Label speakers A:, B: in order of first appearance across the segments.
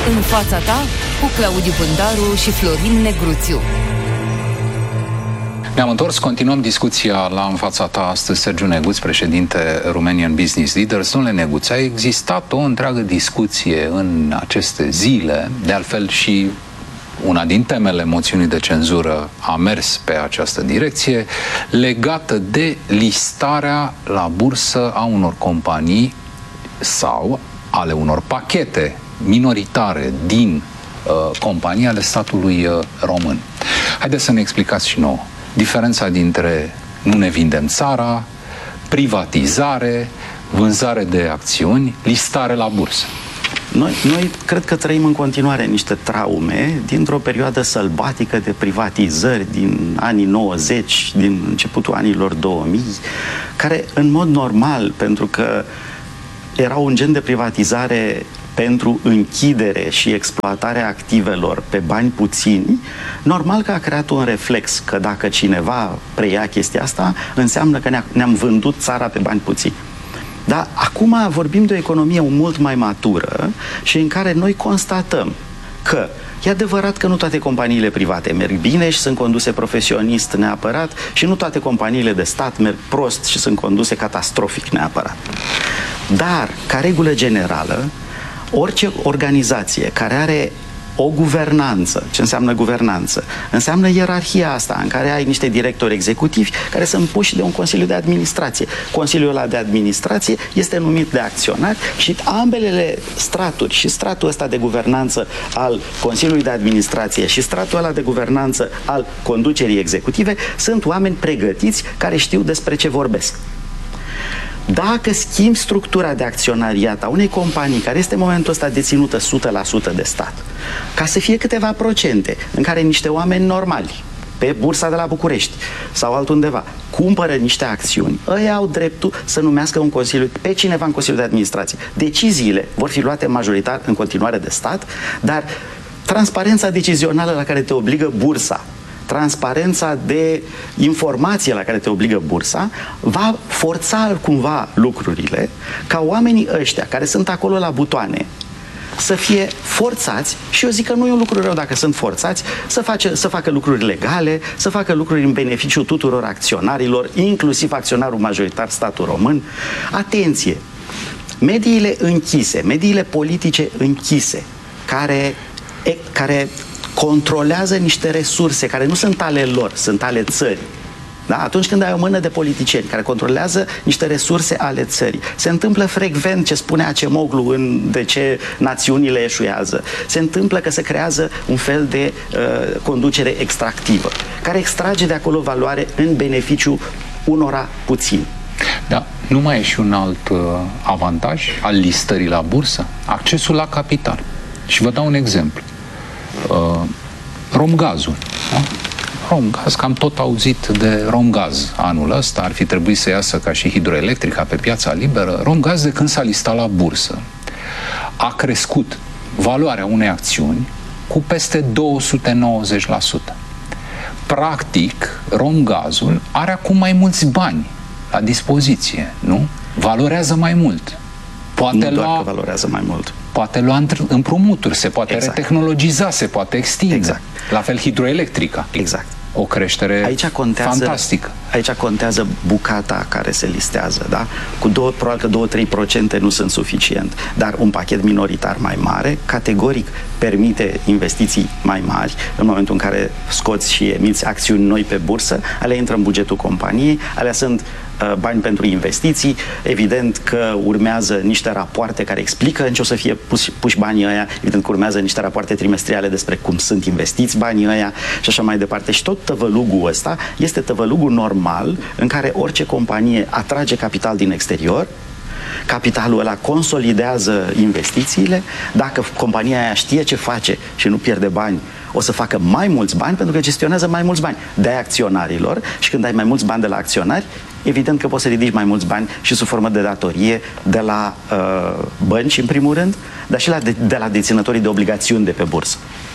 A: În fața ta, cu Claudiu Pândaru și Florin Negruțiu.
B: Ne-am întors, continuăm discuția la În fața ta astăzi. Sergiu Neguț, președinte Romanian Business Leaders. Domnule Neguț, a existat o întreagă discuție în aceste zile, de altfel și una din temele moțiunii de cenzură a mers pe această direcție, legată de listarea la bursă a unor companii sau ale unor pachete minoritare din companii ale statului român. Haideți să ne explicați și nouă diferența dintre nu ne vindem țara, privatizare, vânzare de acțiuni, listare la bursă.
C: Noi cred că trăim în continuare niște traume dintr-o perioadă sălbatică de privatizări din anii 90, din începutul anilor 2000, care în mod normal, pentru că era un gen de privatizare pentru închidere și exploatarea activelor pe bani puțini, normal că a creat un reflex că dacă cineva preia chestia asta, înseamnă că ne-am vândut țara pe bani puțini. Dar acum vorbim de o economie mult mai matură și în care noi constatăm că e adevărat că nu toate companiile private merg bine și sunt conduse profesionist neapărat și nu toate companiile de stat merg prost și sunt conduse catastrofic neapărat. Dar, ca regulă generală, orice organizație care are o guvernanță, ce înseamnă guvernanță? Înseamnă ierarhia asta, în care ai niște directori executivi care sunt puși de un Consiliu de Administrație. Consiliul ăla de Administrație este numit de acționari și ambele straturi, și stratul ăsta de guvernanță al Consiliului de Administrație și stratul ăla de guvernanță al conducerii executive, sunt oameni pregătiți care știu despre ce vorbesc. Dacă schimbi structura de acționariat a unei companii care este în momentul ăsta deținută 100% de stat, ca să fie câteva procente în care niște oameni normali, pe bursa de la București sau altundeva, cumpără niște acțiuni, ăia au dreptul să numească un consiliu, pe cineva în Consiliul de Administrație. Deciziile vor fi luate majoritar în continuare de stat, dar transparența decizională la care te obligă bursa, transparența de informație la care te obligă bursa, va forța cumva lucrurile ca oamenii ăștia care sunt acolo la butoane să fie forțați, și eu zic că nu e un lucru rău dacă sunt forțați, să facă lucruri legale, să facă lucruri în beneficiul tuturor acționarilor, inclusiv acționarul majoritar, statul român. Atenție! Mediile închise, mediile politice închise, care controlează niște resurse care nu sunt ale lor, sunt ale țării. Da? Atunci când ai o mână de politicieni care controlează niște resurse ale țării, se întâmplă frecvent ce spune Acemoglu de ce națiunile eșuează. Se întâmplă că se creează un fel de conducere extractivă, care extrage de acolo valoare în beneficiu unora puțini.
B: Da, nu mai e și un alt avantaj al listării la bursă? Accesul la capital. Și vă dau un exemplu. Romgazul. Da? Romgaz, că am tot auzit de Romgaz anul ăsta, ar fi trebuit să iasă ca și hidroelectrica pe piața liberă. Romgaz, de când s-a listat la bursă, a crescut valoarea unei acțiuni cu peste 290%. Practic, Romgazul are acum mai mulți bani la dispoziție, nu? Valorează mai mult.
C: Poate nu doar că valorează mai mult.
B: Poate lua împrumuturi, se poate retehnologiza, se poate extinde.
C: Exact.
B: La fel hidroelectrica.
C: Exact.
B: O creștere fantastică.
C: Aici contează bucata care se listează, da? Probabil că 2-3% nu sunt suficient, dar un pachet minoritar mai mare, categoric permite investiții mai mari. În momentul în care scoți și emiți acțiuni noi pe bursă, alea intră în bugetul companiei, alea sunt bani pentru investiții, evident că urmează niște rapoarte care explică în ce o să fie puși banii ăia, evident că urmează niște rapoarte trimestriale despre cum sunt investiți banii ăia și așa mai departe. Și tot tăvălugul ăsta este tăvălugul normal în care orice companie atrage capital din exterior, capitalul ăla consolidează investițiile, dacă compania aia știe ce face și nu pierde bani, o să facă mai mulți bani pentru că gestionează mai mulți bani de acționarilor și când ai mai mulți bani de la acționari, evident că poți să ridici mai mulți bani și sub formă de datorie de la bănci în primul rând, dar și de la deținătorii de obligațiuni de pe bursă.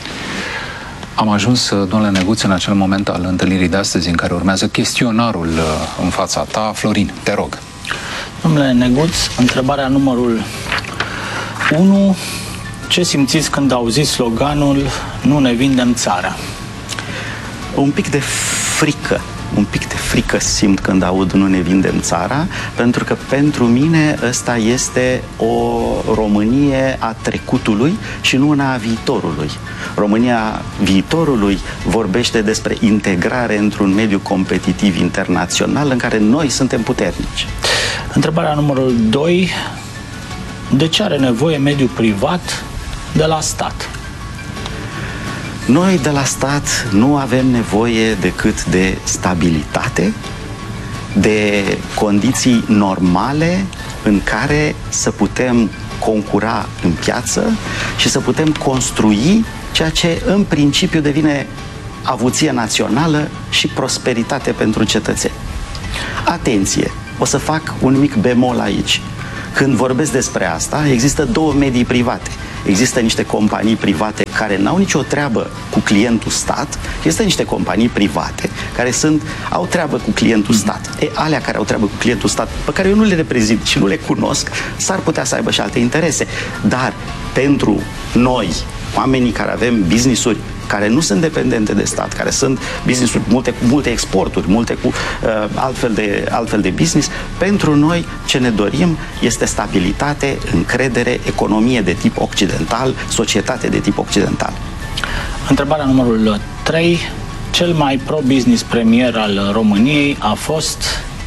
B: Am ajuns, domnule Neguț, în acel moment al întâlnirii de astăzi în care urmează chestionarul în fața ta. Florin, te rog.
D: Domnule Neguț, întrebarea numărul 1 Ce simțiți când auziți sloganul "Nu ne vindem țara"?
C: Un pic de frică. Un pic de frică simt când aud "Nu ne vindem țara", pentru că pentru mine ăsta este o Românie a trecutului și nu una a viitorului. România viitorului vorbește despre integrare într-un mediu competitiv internațional în care noi suntem puternici.
D: Întrebarea numărul 2. De ce are nevoie mediul privat de la stat?
C: Noi de la stat nu avem nevoie decât de stabilitate, de condiții normale în care să putem concura în piață și să putem construi ceea ce în principiu devine avuție națională și prosperitate pentru cetățeni. Atenție! O să fac un mic bemol aici. Când vorbesc despre asta, există două medii private. Există niște companii private care n-au nicio treabă cu clientul stat, există niște companii private care au treabă cu clientul stat. Alea care au treabă cu clientul stat, pe care eu nu le reprezint și nu le cunosc, s-ar putea să aibă și alte interese. Dar pentru noi, oamenii care avem business-uri care nu sunt dependente de stat, care sunt business-uri, multe exporturi, multe cu altfel de business, pentru noi ce ne dorim este stabilitate, încredere, economie de tip occidental, societate de tip occidental.
D: Întrebarea numărul 3. Cel mai pro-business premier al României a fost...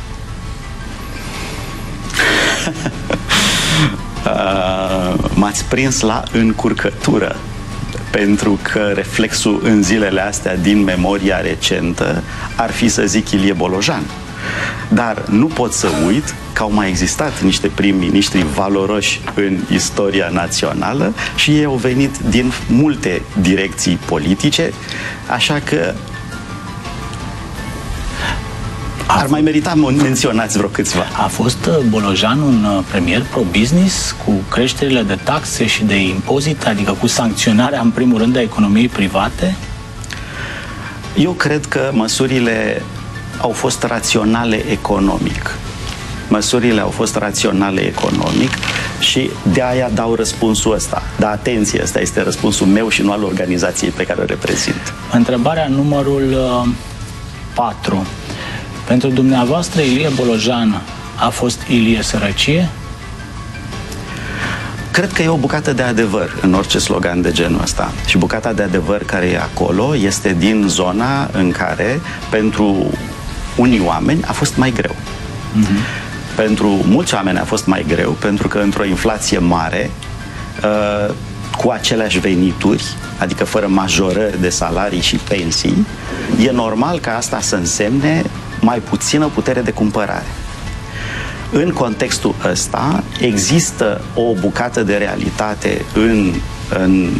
C: M-ați prins la încurcătură, pentru că reflexul în zilele astea din memoria recentă ar fi să zic Ilie Bolojan. Dar nu pot să uit că au mai existat niște prim-ministri valoroși în istoria națională și ei au venit din multe direcții politice, așa că ar mai merita menționați vreo câțiva.
D: A fost Bolojan un premier pro-business cu creșterile de taxe și de impozite, adică cu sancționarea în primul rând a economiei private?
C: Eu cred că măsurile au fost raționale economic. Măsurile au fost raționale economic și de aia dau răspunsul ăsta. Dar atenție, ăsta este răspunsul meu și nu al organizației pe care o reprezint.
D: Întrebarea numărul 4. Pentru dumneavoastră, Ilie Bolojan a fost Ilie Sărăcie?
C: Cred că e o bucată de adevăr în orice slogan de genul ăsta. Și bucata de adevăr care e acolo este din zona în care pentru unii oameni a fost mai greu. Pentru mulți oameni a fost mai greu, pentru că într-o inflație mare, cu aceleași venituri, adică fără majorări de salarii și pensii, e normal ca asta să însemne mai puțină putere de cumpărare. În contextul ăsta există o bucată de realitate în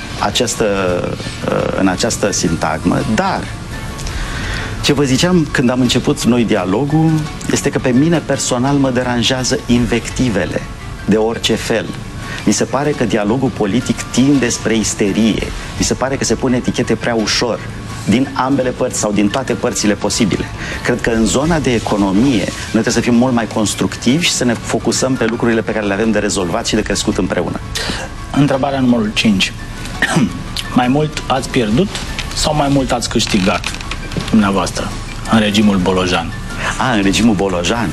C: această sintagmă, dar ce vă ziceam când am început noi dialogul este că pe mine personal mă deranjează invectivele de orice fel. Mi se pare că dialogul politic tinde spre isterie. Mi se pare că se pune etichete prea ușor din ambele părți sau din toate părțile posibile. Cred că în zona de economie noi trebuie să fim mult mai constructivi și să ne focusăm pe lucrurile pe care le avem de rezolvat și de crescut împreună.
D: Întrebarea numărul 5. Mai mult ați pierdut sau mai mult ați câștigat dumneavoastră în regimul Bolojan?
C: În regimul Bolojan?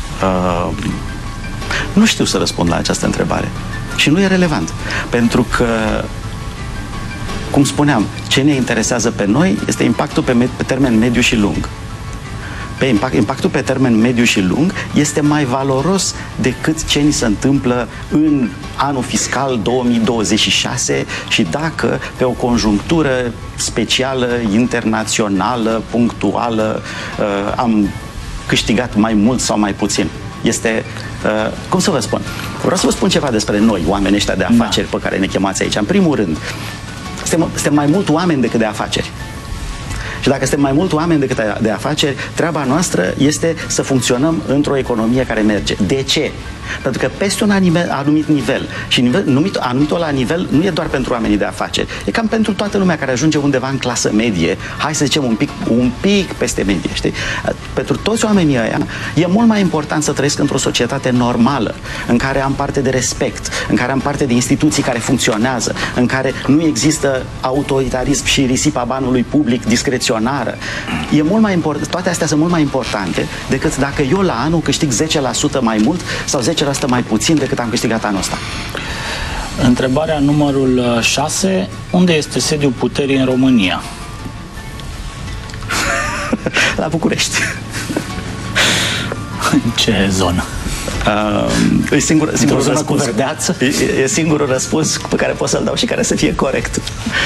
C: Nu știu să răspund la această întrebare. Și nu e relevant. Pentru că, cum spuneam, ce ne interesează pe noi este impactul pe termen mediu și lung. Impactul pe termen mediu și lung este mai valoros decât ce ni se întâmplă în anul fiscal 2026 și dacă pe o conjunctură specială, internațională, punctuală, am câștigat mai mult sau mai puțin. Este, cum să vă spun? Vreau să vă spun ceva despre noi, oamenii ăștia de afaceri pe care ne chemați aici. În primul rând, suntem mai mult oameni decât de afaceri. Și dacă suntem mai mult oameni decât de afaceri, treaba noastră este să funcționăm într-o economie care merge. De ce? Pentru că peste un anumit nivel, și anumitul la nivel nu e doar pentru oamenii de afaceri, e cam pentru toată lumea care ajunge undeva în clasă medie, hai să zicem un pic peste medie, știi? Pentru toți oamenii ăia e mult mai important să trăiesc într-o societate normală, în care am parte de respect, în care am parte de instituții care funcționează, în care nu există autoritarism și risipa banului public discreționară. E mult mai important, toate astea sunt mult mai importante decât dacă eu la anul câștig 10% mai mult sau 10% mai puțin decât am câștigat anul ăsta.
D: Întrebarea numărul 6. Unde este sediul puterii în România?
C: La București.
D: În ce zonă?
C: E singurul
D: zonă
C: răspuns.
D: cu verdeață?
C: E singurul răspuns pe care pot să-l dau și care să fie corect.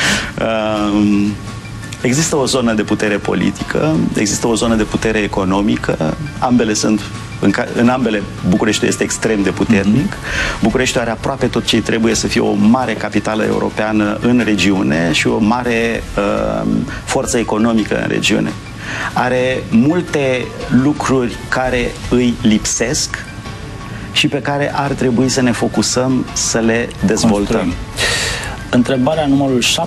C: Există o zonă de putere politică, există o zonă de putere economică, ambele sunt, în ambele Bucureștiul este extrem de puternic. Bucureștiul are aproape tot ce trebuie să fie o mare capitală europeană în regiune și o mare forță economică în regiune. Are multe lucruri care îi lipsesc și pe care ar trebui să ne focusăm să le dezvoltăm.
D: Întrebarea numărul 7.